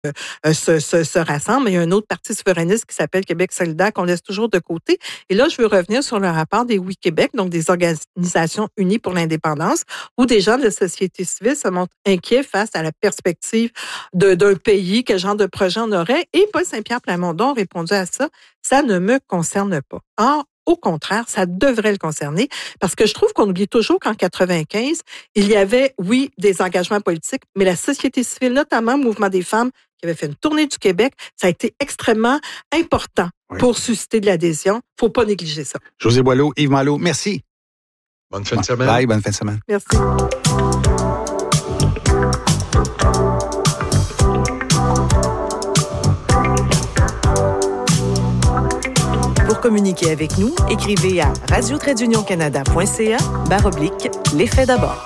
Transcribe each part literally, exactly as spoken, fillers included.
euh, se, se, se rassemblent. Il y a un autre parti souverainiste qui s'appelle Québec solidaire qu'on laisse toujours de côté. Et là, je veux revenir sur le rapport des Oui Québec, donc des organisations unies pour l'indépendance, où des gens de la société civile se montrent inquiets face à la perspective de, d'un pays, quel genre de projet on aurait. Et Paul Saint-Pierre Plamondon a répondu à ça, ça ne me concerne pas. Or, au contraire, ça devrait le concerner parce que je trouve qu'on oublie toujours qu'en quatre-vingt-quinze, il y avait, oui, des engagements politiques, mais la société civile, notamment le Mouvement des femmes, qui avait fait une tournée du Québec, ça a été extrêmement important oui. pour susciter de l'adhésion. Faut pas négliger ça. José Boileau, Yves Malo, merci. Bonne fin de semaine. Bye, bonne fin de semaine. Merci. Pour communiquer avec nous, écrivez à radio tiret union canada point c a barre oblique les faits d'abord.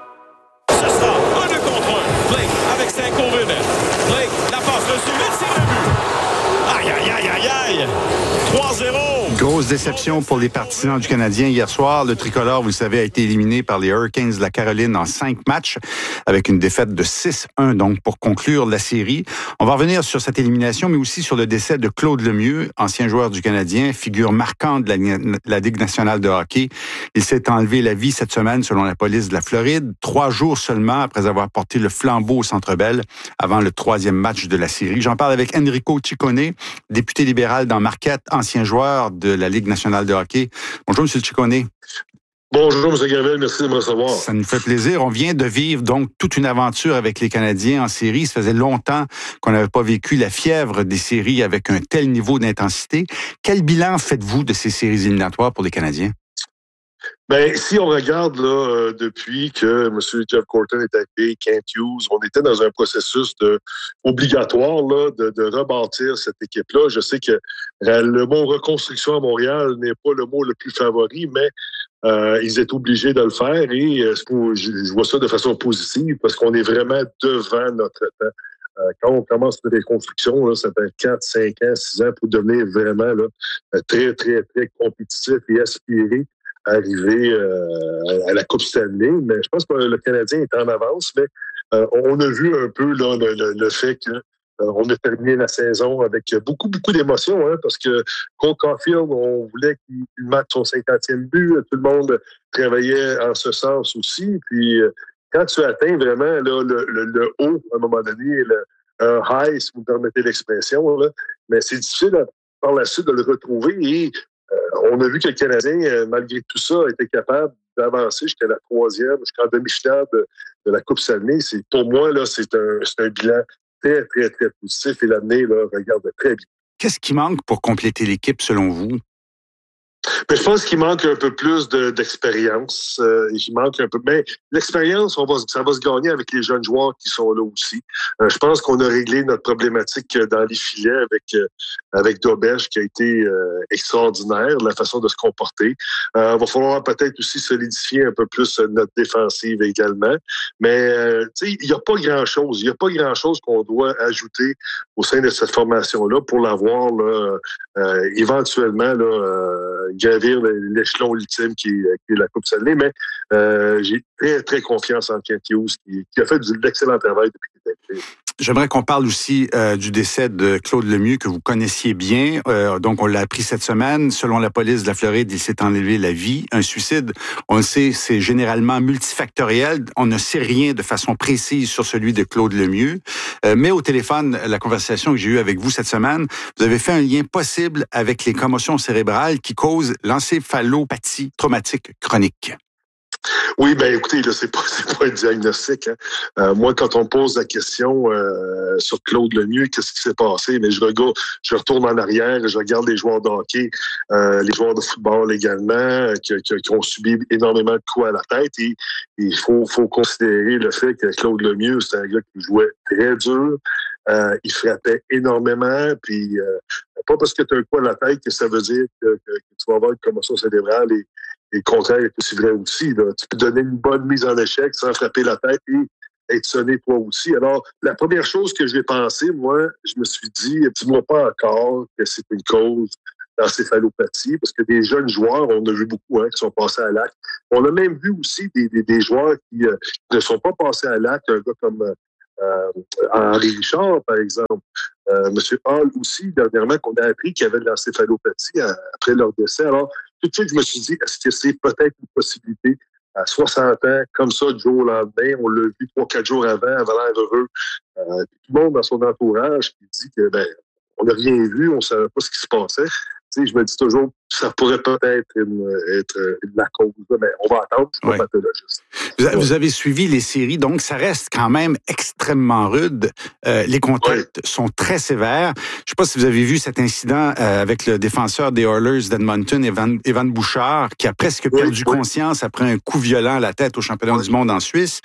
Ce sera un deux contre un. Blake avec Saint-Courville. Blake, la passe reçue, le tir de but. Aïe, aïe, aïe, aïe, aïe. trois zéro. Grosse déception pour les partisans du Canadien hier soir. Le tricolore, vous le savez, a été éliminé par les Hurricanes de la Caroline en cinq matchs avec une défaite de six un, donc, pour conclure la série. On va revenir sur cette élimination, mais aussi sur le décès de Claude Lemieux, ancien joueur du Canadien, figure marquante de la, la Ligue nationale de hockey. Il s'est enlevé la vie cette semaine, selon la police de la Floride, trois jours seulement après avoir porté le flambeau au Centre Bell avant le troisième match de la série. J'en parle avec Enrico Ciccone, député libéral dans Marquette, ancien joueur de la Ligue nationale de hockey. Bonjour, M. Ciccone. Bonjour, M. Gravel. Merci de me recevoir. Ça nous fait plaisir. On vient de vivre donc toute une aventure avec les Canadiens en série. Ça faisait longtemps qu'on n'avait pas vécu la fièvre des séries avec un tel niveau d'intensité. Quel bilan faites-vous de ces séries éliminatoires pour les Canadiens? Ben, si on regarde là euh, depuis que M. Jeff Gorton est arrivé, Kent Hughes, on était dans un processus de obligatoire là de, de rebâtir cette équipe-là. Je sais que euh, le mot reconstruction à Montréal n'est pas le mot le plus favori, mais euh, ils étaient obligés de le faire et euh, je, je vois ça de façon positive parce qu'on est vraiment devant notre temps. Euh, quand on commence une reconstruction, là, ça fait quatre, cinq ans, six ans pour devenir vraiment là, très, très, très compétitif et aspirer arriver euh, à la Coupe Stanley, mais je pense que le Canadien est en avance, mais euh, on a vu un peu là, le, le, le fait que euh, on a terminé la saison avec beaucoup, beaucoup d'émotions, hein, parce que Cole Caulfield, on voulait qu'il marque son cinquantième but, tout le monde travaillait en ce sens aussi, puis euh, quand tu atteins vraiment là, le, le, le haut, à un moment donné, le, un high, si vous me permettez l'expression, là, mais c'est difficile à, par la suite de le retrouver et Euh, on a vu que le Canadien, euh, malgré tout ça, était capable d'avancer jusqu'à la troisième, jusqu'en demi-finale de, de la Coupe Stanley. C'est, pour moi, là, c'est un, c'est un bilan très, très, très positif et l'année là, regarde très bien. Qu'est-ce qui manque pour compléter l'équipe, selon vous? Mais je pense qu'il manque un peu plus de, d'expérience. Euh, il manque un peu. Mais l'expérience, on va, ça va se gagner avec les jeunes joueurs qui sont là aussi. Euh, je pense qu'on a réglé notre problématique dans les filets avec euh, avec Dobèche qui a été euh, extraordinaire, la façon de se comporter. Euh, il va falloir peut-être aussi solidifier un peu plus notre défensive également. Mais euh, tu sais, il n'y a pas grand-chose. Il n'y a pas grand-chose qu'on doit ajouter au sein de cette formation-là pour l'avoir là, euh, éventuellement là. Euh, gravir l'échelon ultime qui est, qui est la Coupe Stanley, mais euh, j'ai très, très confiance en Kent Hughes qui, qui a fait du, de l'excellent travail depuis qu'il est arrivé. J'aimerais qu'on parle aussi euh, du décès de Claude Lemieux, que vous connaissiez bien. Euh, donc, on l'a appris cette semaine. Selon la police de la Floride, il s'est enlevé la vie. Un suicide, on le sait, c'est généralement multifactoriel. On ne sait rien de façon précise sur celui de Claude Lemieux. Euh, mais au téléphone, la conversation que j'ai eue avec vous cette semaine, vous avez fait un lien possible avec les commotions cérébrales qui causent l'encéphalopathie traumatique chronique. Oui, ben écoutez, là, c'est pas, c'est pas un diagnostic. Hein. Euh, moi, quand on me pose la question euh, sur Claude Lemieux, qu'est-ce qui s'est passé? Mais je regarde, je retourne en arrière, je regarde les joueurs de hockey, euh, les joueurs de football également, qui, qui, qui ont subi énormément de coups à la tête. Et il faut, faut considérer le fait que Claude Lemieux, c'est un gars qui jouait très dur. Euh, il frappait énormément, puis euh, pas parce que tu as un coup à la tête que ça veut dire que, que, que tu vas avoir une commotion cérébrale et Et le contraire est aussi vrai aussi. Là. Tu peux donner une bonne mise en échec sans frapper la tête et être sonné toi aussi. Alors, la première chose que j'ai pensé, moi, je me suis dit, dis-moi pas encore que c'est une cause d'encéphalopathie, parce que des jeunes joueurs, on a vu beaucoup hein, qui sont passés à l'acte. On a même vu aussi des, des, des joueurs qui, euh, qui ne sont pas passés à l'acte, un gars comme euh, Henri Richard, par exemple. Euh, M. Hall aussi, dernièrement, qu'on a appris qu'il y avait de l'encéphalopathie à, après leur décès. Alors, tout de suite, je me suis dit, est-ce que c'est peut-être une possibilité à soixante ans, comme ça, du jour au lendemain, on l'a vu trois, quatre jours avant, avait l'air heureux. Euh, tout le monde dans son entourage qui dit que, ben, on n'a rien vu, on ne savait pas ce qui se passait. Tu sais, je me dis toujours, ça pourrait peut-être une, être une, la cause, mais on va attendre, je suis pas pathologiste. Vous, vous avez suivi les séries, donc ça reste quand même extrêmement rude. Euh, les contacts oui. sont très sévères. Je ne sais pas si vous avez vu cet incident euh, avec le défenseur des Oilers d'Edmonton, Evan, Evan Bouchard, qui a presque oui, perdu oui. conscience après un coup violent à la tête au championnat oui. du monde en Suisse.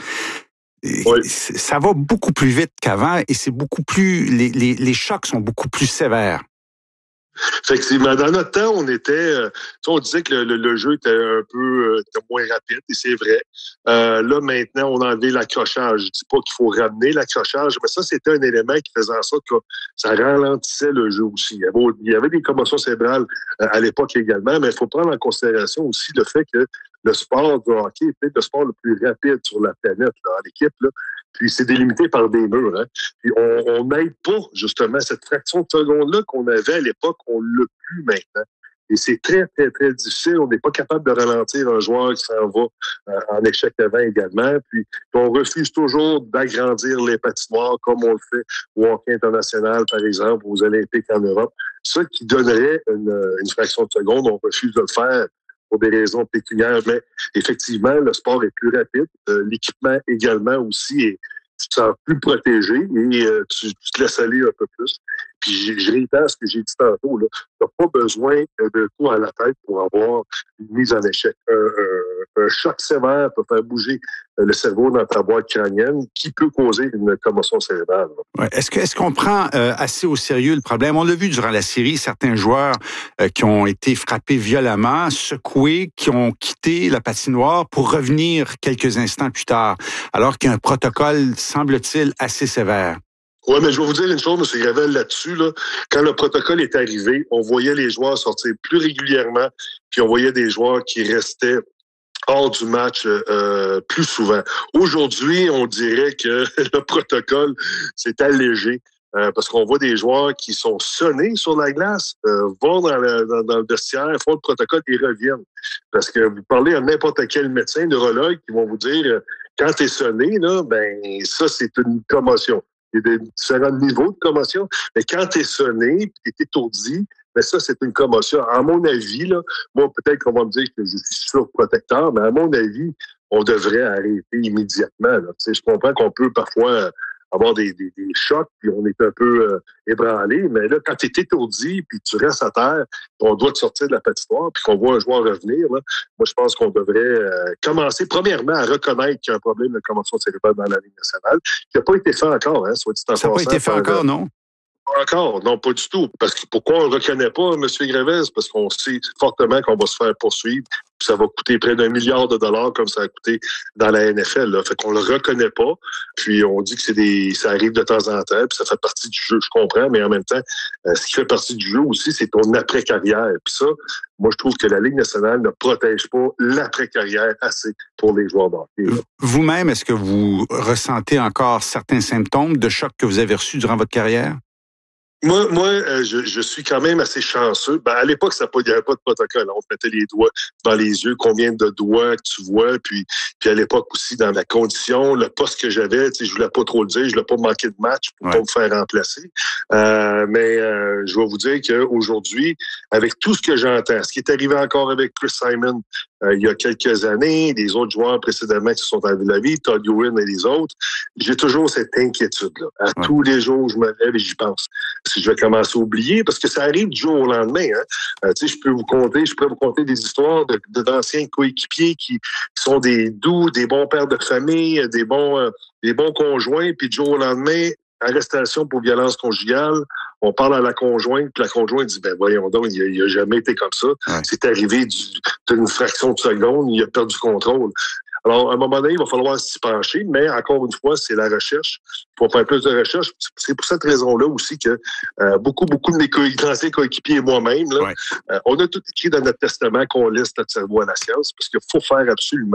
Oui. Ça va beaucoup plus vite qu'avant et c'est beaucoup plus, les, les, les chocs sont beaucoup plus sévères. Effectivement. Dans notre temps, on était, euh, on disait que le, le, le jeu était un peu euh, était moins rapide, et c'est vrai. Euh, là, maintenant, on a enlevé l'accrochage. Je dis pas qu'il faut ramener l'accrochage, mais ça, c'était un élément qui faisait en sorte que ça ralentissait le jeu aussi. Il y avait, il y avait des commotions cérébrales euh, à l'époque également, mais il faut prendre en considération aussi le fait que le sport du hockey est peut-être le sport le plus rapide sur la planète, là, en équipe, là. Puis c'est délimité par des murs. Hein. Puis on n'aide pas, justement, cette fraction de seconde-là qu'on avait à l'époque, on ne l'a plus maintenant. Et c'est très, très, très difficile. On n'est pas capable de ralentir un joueur qui s'en va euh, en échec avant également. Puis on refuse toujours d'agrandir les patinoires comme on le fait au hockey international, par exemple, aux Olympiques en Europe. Ça qui donnerait une, une fraction de seconde, on refuse de le faire pour des raisons pécuniaires, mais effectivement, le sport est plus rapide. Euh, l'équipement également aussi est, tu te sens plus protégé et euh, tu, tu te laisses aller un peu plus. Puis je, je réitère ce que j'ai dit tantôt, là. Tu n'as pas besoin de coup à la tête pour avoir une mise en échec. Un, un, un choc sévère peut faire bouger le cerveau dans ta boîte crânienne qui peut causer une commotion cérébrale. Ouais. Est-ce que est-ce qu'on prend euh, assez au sérieux le problème? On l'a vu durant la série, certains joueurs euh, qui ont été frappés violemment, secoués, qui ont quitté la patinoire pour revenir quelques instants plus tard, alors qu'il y a un protocole, semble-t-il, assez sévère. Oui, mais je vais vous dire une chose, M. Gravel, là-dessus, là, quand le protocole est arrivé, on voyait les joueurs sortir plus régulièrement, puis on voyait des joueurs qui restaient hors du match euh, plus souvent. Aujourd'hui, on dirait que le protocole s'est allégé. Euh, parce qu'on voit des joueurs qui sont sonnés sur la glace, euh, vont dans le, dans, dans le vestiaire, font le protocole et reviennent. Parce que vous parlez à n'importe quel médecin, neurologue, qui vont vous dire, euh, quand tu es sonné, là, ben ça, c'est une commotion. Il y a des différents niveaux de commotion. Mais quand tu es sonné, tu es étourdi, mais ça, c'est une commotion. À mon avis, là, moi, peut-être qu'on va me dire que je suis surprotecteur, mais à mon avis, on devrait arrêter immédiatement. Là. Tu sais, je comprends qu'on peut parfois avoir des, des, des chocs, puis on est un peu euh, ébranlé, mais là, quand tu es étourdi, puis tu restes à terre, on doit te sortir de la patinoire, puis qu'on voit un joueur revenir, là, moi, je pense qu'on devrait euh, commencer, premièrement, à reconnaître qu'il y a un problème de commotion cérébrale dans la Ligue nationale, qui n'a pas été fait encore, hein, soit dit en Ça n'a pas été fait encore, non? Pas encore, non, pas du tout. Parce que pourquoi on ne le reconnaît pas, M. Grévez? Parce qu'on sait fortement qu'on va se faire poursuivre, puis ça va coûter près d'un milliard de dollars comme ça a coûté dans la N F L. Là. Fait qu'on le reconnaît pas, puis on dit que c'est des, ça arrive de temps en temps, puis ça fait partie du jeu, je comprends, mais en même temps, euh, ce qui fait partie du jeu aussi, c'est ton après-carrière. Puis ça, moi, je trouve que la Ligue nationale ne protège pas l'après-carrière assez pour les joueurs d'hockey. Vous-même, est-ce que vous ressentez encore certains symptômes de choc que vous avez reçus durant votre carrière? Moi, moi, euh, je, je suis quand même assez chanceux. Ben, à l'époque, ça il n'y avait pas de protocole. On te mettait les doigts dans les yeux, combien de doigts que tu vois. Puis, puis à l'époque aussi, dans la condition, le poste que j'avais, tu sais, je voulais pas trop le dire, je voulais pas manquer de match pour ouais. pas me faire remplacer. Euh, mais euh, je vais vous dire qu'aujourd'hui, avec tout ce que j'entends, ce qui est arrivé encore avec Chris Simon euh, il y a quelques années, les autres joueurs précédemment qui se sont enlevés la vie, Todd Ewing et les autres, j'ai toujours cette inquiétude-là. À ouais. tous les jours, je me lève et j'y pense. Si je vais commencer à oublier, parce que ça arrive du jour au lendemain. Hein. Euh, tu sais, je peux vous conter, je peux vous conter des histoires de, de d'anciens coéquipiers qui, qui sont des doux, des bons pères de famille, des bons, euh, des bons conjoints, puis du jour au lendemain, arrestation pour violence conjugale. On parle à la conjointe, puis la conjointe dit, ben voyons donc, il n'a jamais été comme ça. Ouais. C'est arrivé du, d'une fraction de seconde, il a perdu le contrôle. Alors, à un moment donné, il va falloir s'y pencher, mais encore une fois, c'est la recherche. Il faut faire plus de recherche. C'est pour cette raison-là aussi que euh, beaucoup, beaucoup de mes co- anciens coéquipiers et moi-même, là, ouais. euh, on a tout écrit dans notre testament qu'on laisse notre cerveau à la science, parce qu'il faut faire absolument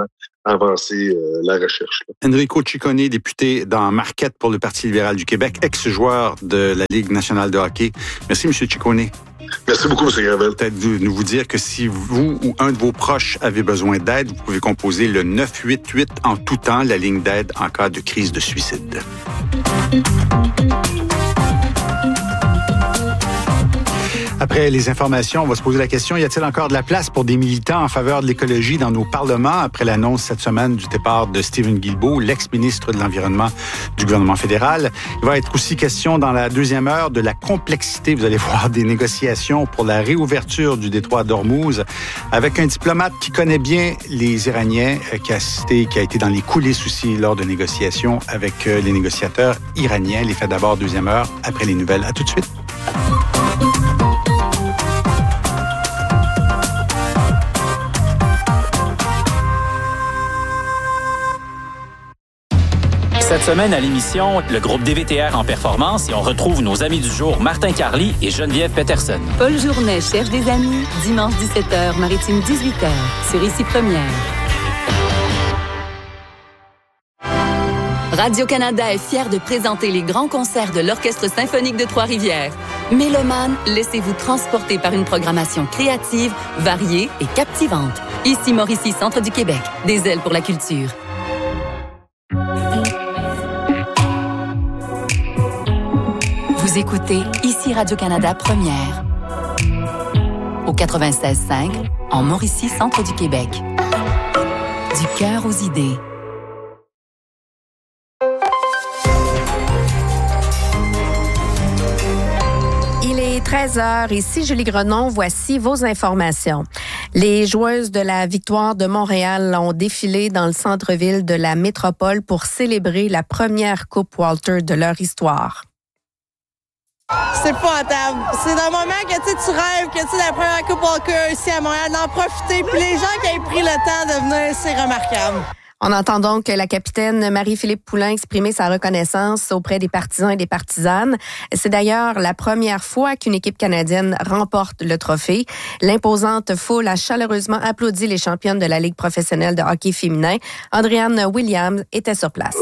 avancer euh, la recherche. Là. Enrico Ciccone, député dans Marquette pour le Parti libéral du Québec, ex-joueur de la Ligue nationale de hockey. Merci, M. Ciccone. Merci beaucoup, M. Gravel. Peut-être nous vous dire que si vous ou un de vos proches avez besoin d'aide, vous pouvez composer le neuf huit huit en tout temps, la ligne d'aide en cas de crise de suicide. Après les informations, on va se poser la question, y a-t-il encore de la place pour des militants en faveur de l'écologie dans nos parlements après l'annonce cette semaine du départ de Stephen Guilbeault, l'ex-ministre de l'Environnement du gouvernement fédéral? Il va être aussi question dans la deuxième heure de la complexité, vous allez voir, des négociations pour la réouverture du détroit d'Ormuz avec un diplomate qui connaît bien les Iraniens, qui a assisté, qui a été dans les coulisses aussi lors de négociations avec les négociateurs iraniens. Les faits d'abord, deuxième heure, après les nouvelles. À tout de suite. Cette semaine à l'émission, le groupe D V T R en performance et on retrouve nos amis du jour Martin Carly et Geneviève Peterson. Paul Journet cherche des amis, dimanche dix-sept heures, Maritime dix-huit heures, sur Ici Première. Radio-Canada est fier de présenter les grands concerts de l'Orchestre symphonique de Trois-Rivières. Mélomanes, laissez-vous transporter par une programmation créative, variée et captivante. Ici Mauricie, Centre du Québec, des ailes pour la culture. Vous écoutez Ici Radio-Canada Première. Au quatre-vingt-seize cinq, en Mauricie, Centre du Québec. Du cœur aux idées. Il est treize heures. Ici Julie Grenon. Voici vos informations. Les joueuses de la Victoire de Montréal ont défilé dans le centre-ville de la métropole pour célébrer la première Coupe Walter de leur histoire. C'est pas table. C'est un moment que tu rêves, que tu la première Coupe Walker ici à Montréal, d'en profiter. Puis les gens qui ont pris le temps de venir, c'est remarquable. On entend donc la capitaine Marie-Philippe Poulin exprimer sa reconnaissance auprès des partisans et des partisanes. C'est d'ailleurs la première fois qu'une équipe canadienne remporte le trophée. L'imposante foule a chaleureusement applaudi les championnes de la Ligue professionnelle de hockey féminin. Andréane Williams était sur place.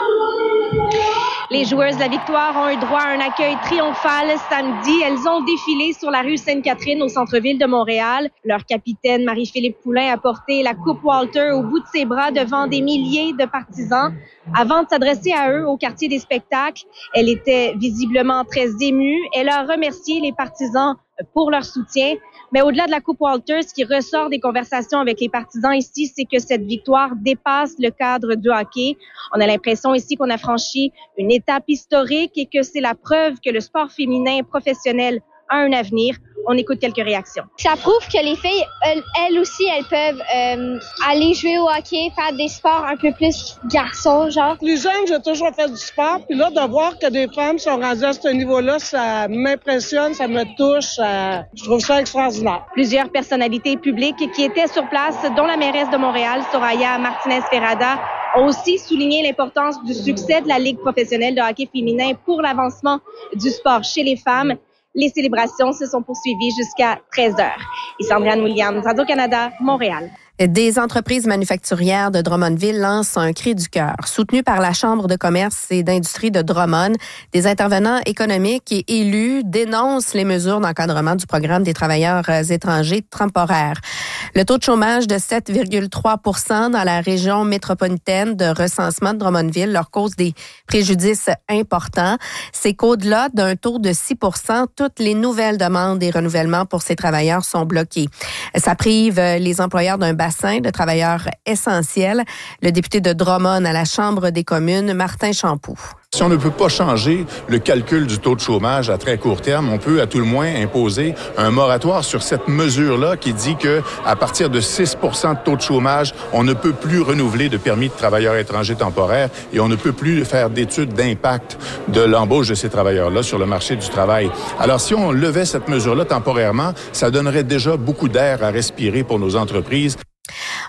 Les joueuses de la Victoire ont eu droit à un accueil triomphal samedi. Elles ont défilé sur la rue Sainte-Catherine au centre-ville de Montréal. Leur capitaine Marie-Philippe Poulin a porté la Coupe Walter au bout de ses bras devant des milliers de partisans. Avant de s'adresser à eux au quartier des spectacles, elle était visiblement très émue. Elle a remercié les partisans pour leur soutien. Mais au-delà de la Coupe Walter, ce qui ressort des conversations avec les partisans ici, c'est que cette victoire dépasse le cadre du hockey. On a l'impression ici qu'on a franchi une étape historique et que c'est la preuve que le sport féminin professionnel a un avenir. On écoute quelques réactions. Ça prouve que les filles, elles, elles aussi, elles peuvent euh, aller jouer au hockey, faire des sports un peu plus garçons, genre. Plus jeune, j'ai toujours fait du sport. Puis là, de voir que des femmes sont rendues à ce niveau-là, ça m'impressionne, ça me touche. Ça, je trouve ça extraordinaire. Plusieurs personnalités publiques qui étaient sur place, dont la mairesse de Montréal, Soraya Martinez-Ferrada, ont aussi souligné l'importance du succès de la Ligue professionnelle de hockey féminin pour l'avancement du sport chez les femmes. Les célébrations se sont poursuivies jusqu'à treize heures. Ici Andréane Williams, Radio-Canada, Montréal. Des entreprises manufacturières de Drummondville lancent un cri du cœur. Soutenues par la Chambre de commerce et d'industrie de Drummond, des intervenants économiques et élus dénoncent les mesures d'encadrement du programme des travailleurs étrangers temporaires. Le taux de chômage de sept virgule trois pour cent dans la région métropolitaine de recensement de Drummondville leur cause des préjudices importants. C'est qu'au-delà d'un taux de six pour cent, toutes les nouvelles demandes et renouvellements pour ces travailleurs sont bloquées. Ça prive les employeurs d'un bassin de travailleurs essentiels. Le député de Drummond à la Chambre des communes, Martin Champoux. Si on ne peut pas changer le calcul du taux de chômage à très court terme, on peut à tout le moins imposer un moratoire sur cette mesure-là qui dit que à partir de six pour cent de taux de chômage, on ne peut plus renouveler de permis de travailleurs étrangers temporaires et on ne peut plus faire d'études d'impact de l'embauche de ces travailleurs-là sur le marché du travail. Alors, si on levait cette mesure-là temporairement, ça donnerait déjà beaucoup d'air à respirer pour nos entreprises.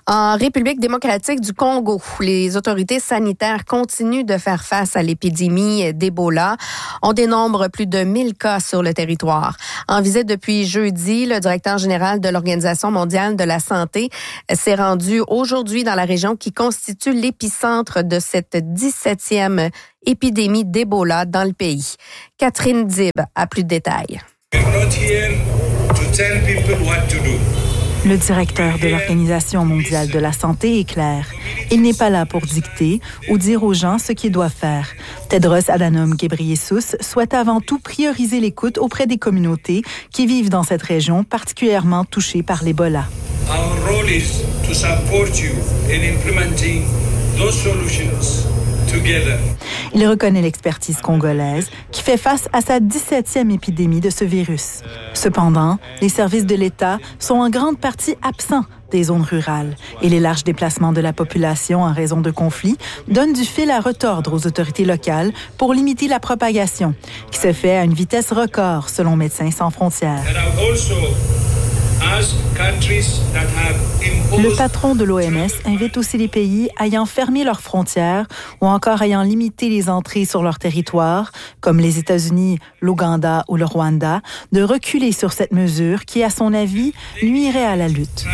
En République démocratique du Congo, les autorités sanitaires continuent de faire face à l'épidémie d'Ebola. On dénombre plus de mille cas sur le territoire. En visite depuis jeudi, le directeur général de l'Organisation mondiale de la santé s'est rendu aujourd'hui dans la région qui constitue l'épicentre de cette dix-septième épidémie d'Ebola dans le pays. Catherine Dib a plus de détails. Le directeur de l'Organisation mondiale de la santé est clair. Il n'est pas là pour dicter ou dire aux gens ce qu'ils doivent faire. Tedros Adhanom Ghebreyesus souhaite avant tout prioriser l'écoute auprès des communautés qui vivent dans cette région particulièrement touchée par l'Ebola. Our role is to support you in implementing those solutions. Il reconnaît l'expertise congolaise qui fait face à sa dix-septième épidémie de ce virus. Cependant, les services de l'État sont en grande partie absents des zones rurales et les larges déplacements de la population en raison de conflits donnent du fil à retordre aux autorités locales pour limiter la propagation, qui se fait à une vitesse record selon Médecins sans frontières. Le patron de l'O M S invite aussi les pays ayant fermé leurs frontières ou encore ayant limité les entrées sur leur territoire, comme les États-Unis, l'Ouganda ou le Rwanda, de reculer sur cette mesure qui, à son avis, nuirait à la lutte.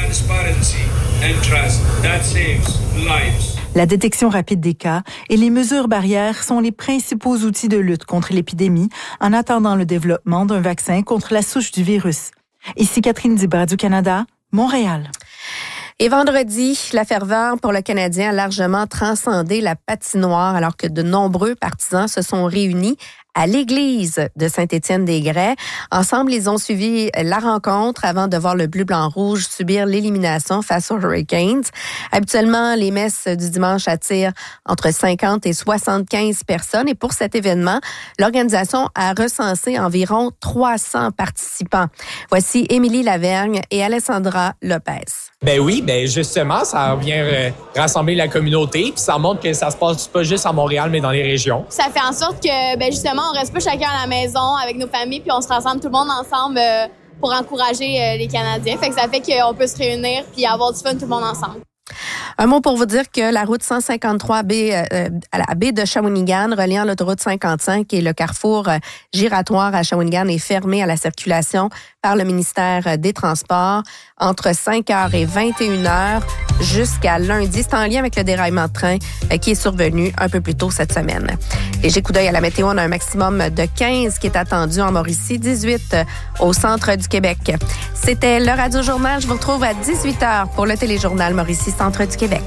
La détection rapide des cas et les mesures barrières sont les principaux outils de lutte contre l'épidémie en attendant le développement d'un vaccin contre la souche du virus. Ici Catherine Dibra du Canada, Montréal. Et vendredi, la ferveur pour le Canadien a largement transcendé la patinoire alors que de nombreux partisans se sont réunis à l'église de Saint-Étienne-des-Grès. Ensemble, ils ont suivi la rencontre avant de voir le bleu-blanc-rouge subir l'élimination face aux Hurricanes. Habituellement, les messes du dimanche attirent entre cinquante et soixante-quinze personnes. Et pour cet événement, l'organisation a recensé environ trois cents participants. Voici Émilie Lavergne et Alessandra Lopez. Ben oui, ben justement, ça vient euh, rassembler la communauté, puis ça montre que ça se passe pas juste à Montréal, mais dans les régions. Ça fait en sorte que, ben justement, on reste pas chacun à la maison avec nos familles, puis on se rassemble tout le monde ensemble euh, pour encourager euh, les Canadiens. Fait que ça fait qu'on peut se réunir puis avoir du fun tout le monde ensemble. Un mot pour vous dire que la route cent cinquante-trois B euh, à la baie de Shawinigan, reliant l'autoroute cinquante-cinq et le carrefour euh, giratoire à Shawinigan est fermée à la circulation par le ministère des Transports entre cinq heures et vingt et une heures jusqu'à lundi. C'est en lien avec le déraillement de train euh, qui est survenu un peu plus tôt cette semaine. Et j'ai coup d'œil à la météo, on a un maximum de quinze qui est attendu en Mauricie, dix-huit au centre du Québec. C'était le Radio Journal. Je vous retrouve à dix-huit heures pour le téléjournal Mauricie, centre du Québec.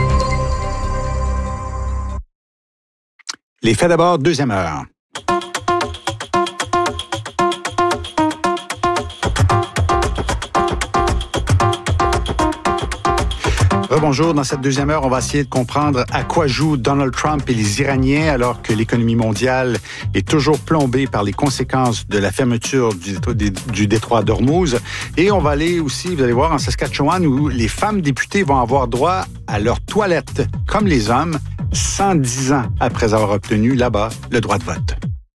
Les faits d'abord, deuxième heure. Rebonjour. Dans cette deuxième heure, on va essayer de comprendre à quoi jouent Donald Trump et les Iraniens alors que l'économie mondiale est toujours plombée par les conséquences de la fermeture du, du détroit d'Ormuz. Et on va aller aussi, vous allez voir, en Saskatchewan où les femmes députées vont avoir droit à leur toilette comme les hommes cent dix ans après avoir obtenu là-bas le droit de vote.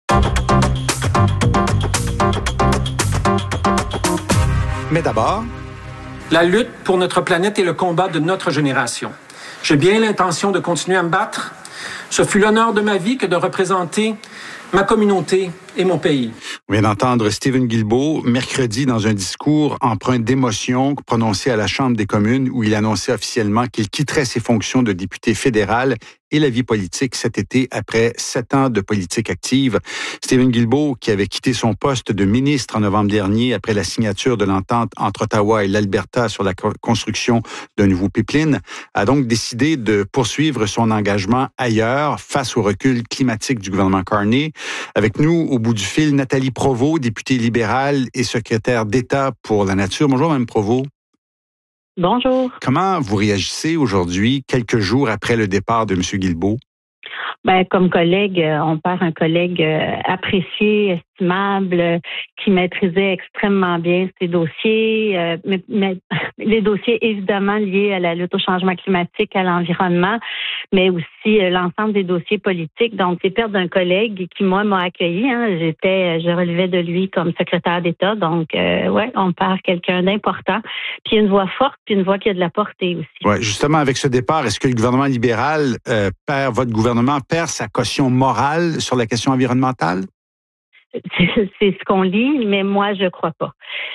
Mais d'abord... La lutte pour notre planète est le combat de notre génération. J'ai bien l'intention de continuer à me battre. Ce fut l'honneur de ma vie que de représenter ma communauté et mon pays. On vient d'entendre Stephen Guilbeault, mercredi, dans un discours empreint d'émotion prononcé à la Chambre des communes où il annonçait officiellement qu'il quitterait ses fonctions de député fédéral et la vie politique cet été après sept ans de politique active. Stephen Guilbeault, qui avait quitté son poste de ministre en novembre dernier après la signature de l'entente entre Ottawa et l'Alberta sur la construction d'un nouveau pipeline, a donc décidé de poursuivre son engagement ailleurs face au recul climatique du gouvernement Carney. Avec nous, au bout du fil, Nathalie Provost, députée libérale et secrétaire d'État pour la nature. Bonjour, Mme Provost. Bonjour. Comment vous réagissez aujourd'hui, quelques jours après le départ de M. Guilbeault? Ben, comme collègue, on perd un collègue apprécié, inestimable, euh, qui maîtrisait extrêmement bien ses dossiers, euh, mais, mais les dossiers évidemment liés à la lutte au changement climatique, à l'environnement, mais aussi euh, l'ensemble des dossiers politiques. Donc, c'est perdre d'un collègue qui, moi, m'a accueilli. Hein. J'étais, je relevais de lui comme secrétaire d'État. Donc, euh, ouais, on perd quelqu'un d'important. Puis une voix forte, puis une voix qui a de la portée aussi. Ouais, justement, avec ce départ, est-ce que le gouvernement libéral euh, perd, votre gouvernement perd sa caution morale sur la question environnementale? C'est, c'est ce qu'on lit, mais moi, je crois pas.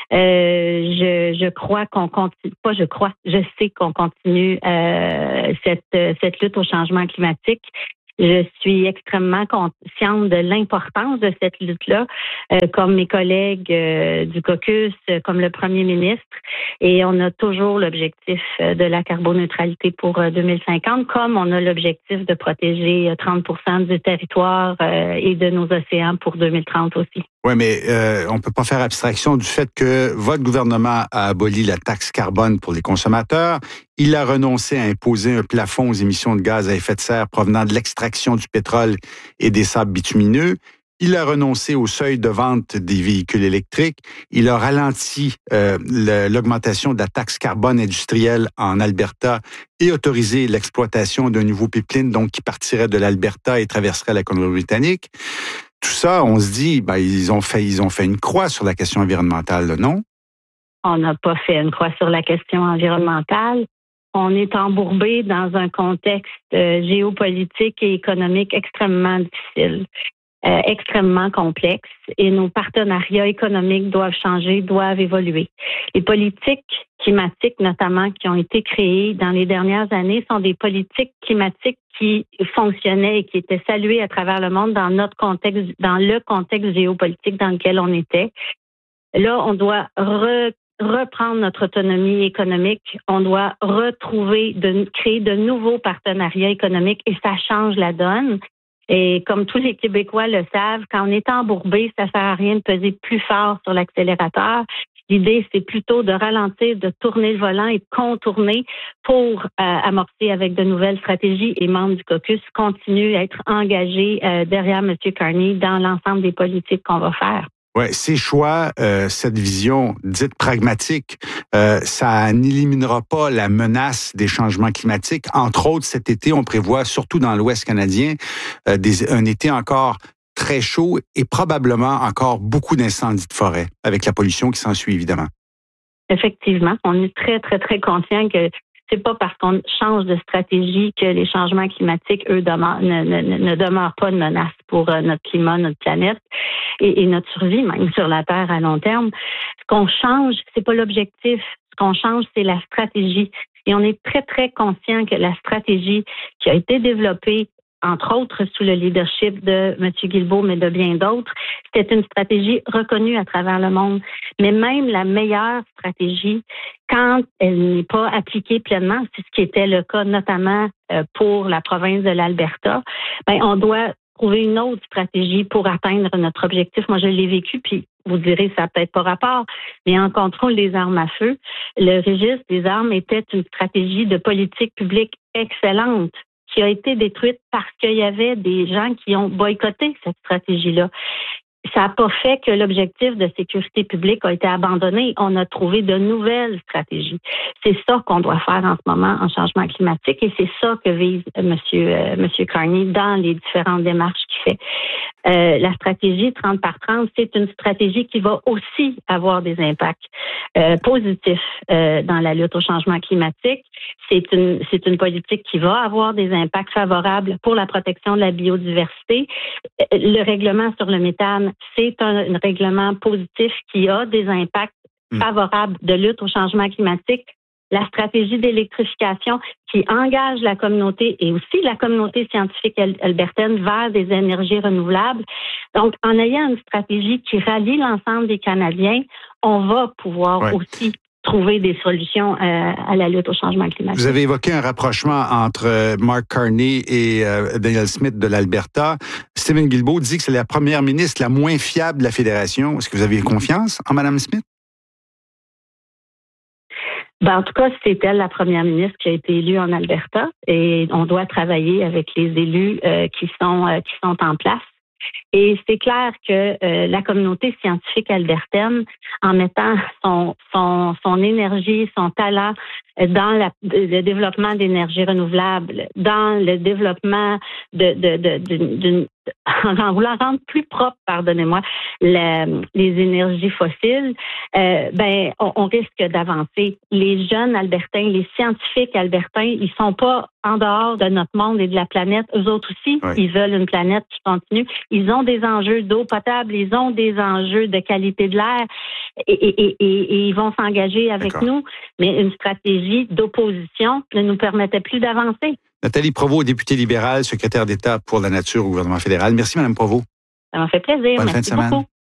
Euh, je, je crois qu'on continue, pas je crois, je sais qu'on continue euh, cette, cette lutte au changement climatique. Je suis extrêmement consciente de l'importance de cette lutte-là, euh, comme mes collègues euh, du caucus, euh, comme le premier ministre. Et on a toujours l'objectif euh, de la carboneutralité pour euh, deux mille cinquante, comme on a l'objectif de protéger euh, trente pour cent du territoire euh, et de nos océans pour deux mille trente aussi. Oui, mais euh, on ne peut pas faire abstraction du fait que votre gouvernement a aboli la taxe carbone pour les consommateurs. Il a renoncé à imposer un plafond aux émissions de gaz à effet de serre provenant de l'extraction du pétrole et des sables bitumineux. Il a renoncé au seuil de vente des véhicules électriques. Il a ralenti euh, le, l'augmentation de la taxe carbone industrielle en Alberta et autorisé l'exploitation d'un nouveau pipeline donc qui partirait de l'Alberta et traverserait la Colombie-Britannique. Tout ça, on se dit, ben, ils ont fait, ils ont fait une croix sur la question environnementale, là, non? On n'a pas fait une croix sur la question environnementale. On est embourbé dans un contexte euh, géopolitique et économique extrêmement difficile, euh, extrêmement complexe, et nos partenariats économiques doivent changer, doivent évoluer. Les politiques climatiques, notamment, qui ont été créées dans les dernières années, sont des politiques climatiques qui fonctionnaient et qui étaient saluées à travers le monde dans notre contexte, dans le contexte géopolitique dans lequel on était. Là, on doit re reprendre notre autonomie économique, on doit retrouver, de, créer de nouveaux partenariats économiques et ça change la donne. Et comme tous les Québécois le savent, quand on est embourbé, ça sert à rien de peser plus fort sur l'accélérateur. L'idée, c'est plutôt de ralentir, de tourner le volant et de contourner pour euh, amorcer avec de nouvelles stratégies. Et membres du caucus continuent à être engagés euh, derrière M. Carney dans l'ensemble des politiques qu'on va faire. Oui, ces choix, euh, cette vision dite pragmatique, euh, ça n'éliminera pas la menace des changements climatiques. Entre autres, cet été, on prévoit, surtout dans l'Ouest canadien, euh, des, un été encore très chaud et probablement encore beaucoup d'incendies de forêt, avec la pollution qui s'ensuit, évidemment. Effectivement, on est très, très, très conscient que c'est pas parce qu'on change de stratégie que les changements climatiques, eux, demeurent, ne, ne, ne demeurent pas de menace pour notre climat, notre planète et, et notre survie, même sur la Terre à long terme. Ce qu'on change, c'est pas l'objectif. Ce qu'on change, c'est la stratégie. Et on est très, très conscient que la stratégie qui a été développée, entre autres sous le leadership de M. Guilbeault, mais de bien d'autres, c'était une stratégie reconnue à travers le monde. Mais même la meilleure stratégie, quand elle n'est pas appliquée pleinement, c'est ce qui était le cas notamment pour la province de l'Alberta, ben on doit trouver une autre stratégie pour atteindre notre objectif. Moi, je l'ai vécu, puis vous direz, ça n'a peut-être pas rapport, mais en contrôle des armes à feu, le registre des armes était une stratégie de politique publique excellente, qui a été détruite parce qu'il y avait des gens qui ont boycotté cette stratégie-là. Ça n'a pas fait que l'objectif de sécurité publique a été abandonné. On a trouvé de nouvelles stratégies. C'est ça qu'on doit faire en ce moment en changement climatique et c'est ça que vise Monsieur, euh, Monsieur Carney dans les différentes démarches qu'il fait. Euh, la stratégie trente par trente, c'est une stratégie qui va aussi avoir des impacts euh, positifs euh, dans la lutte au changement climatique. C'est une, c'est une politique qui va avoir des impacts favorables pour la protection de la biodiversité. Le règlement sur le méthane, c'est un, un règlement positif qui a des impacts favorables de lutte au changement climatique. La stratégie d'électrification qui engage la communauté et aussi la communauté scientifique albertaine vers des énergies renouvelables. Donc, en ayant une stratégie qui rallie l'ensemble des Canadiens, on va pouvoir ouais. aussi trouver des solutions euh, à la lutte au changement climatique. Vous avez évoqué un rapprochement entre Mark Carney et euh, Danielle Smith de l'Alberta. Stephen Guilbeault dit que c'est la première ministre la moins fiable de la Fédération. Est-ce que vous avez confiance en Mme Smith? Ben, en tout cas, c'est elle la première ministre qui a été élue en Alberta et on doit travailler avec les élus euh, qui sont euh, qui sont en place. Et c'est clair que euh, la communauté scientifique albertaine, en mettant son, son, son énergie, son talent dans la, le développement d'énergie renouvelable, dans le développement de, de, de, de, d'une en voulant rendre plus propre, pardonnez-moi, la, les énergies fossiles, euh, ben on, on risque d'avancer. Les jeunes Albertains, les scientifiques albertains, ils sont pas en dehors de notre monde et de la planète. Eux autres aussi, oui. Ils veulent une planète qui continue. Ils ont des enjeux d'eau potable, ils ont des enjeux de qualité de l'air et, et, et, et ils vont s'engager avec D'accord. nous. Mais une stratégie d'opposition ne nous permettait plus d'avancer. Nathalie Provost, députée libérale, secrétaire d'État pour la nature au gouvernement fédéral. Merci, Mme Provost. Ça m'a fait plaisir. Bonne Merci fin de semaine. beaucoup.